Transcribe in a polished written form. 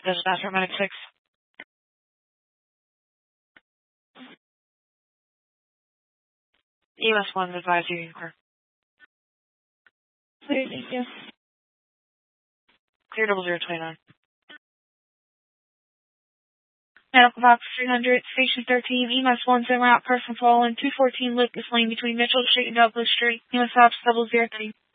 Dispatch Medic 6. EMS 1 advise you clear. Clear, thank you. Clear 0029. Medical Box 300, Station 13, EMS 1, send route, person fallen, 214 Lucas Lane between Mitchell Street and Douglas Street. EMS Ops 0030.